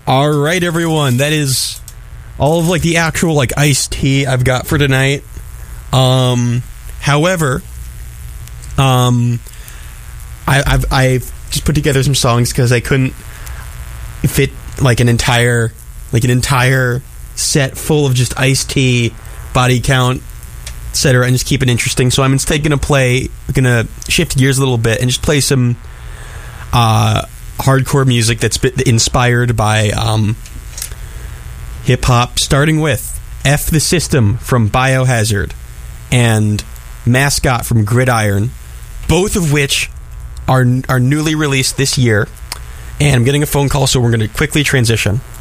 All right, everyone. That is all of the actual iced tea I've got for tonight. However, I've just put together some songs because I couldn't fit an entire set full of just iced tea, body count, etc., and just keep it interesting. So I'm instead gonna shift gears a little bit and just play some hardcore music that's been inspired by hip-hop, starting with F the System from Biohazard and Mascot from Gridiron, both of which are newly released this year. And I'm getting a phone call, so we're going to quickly transition.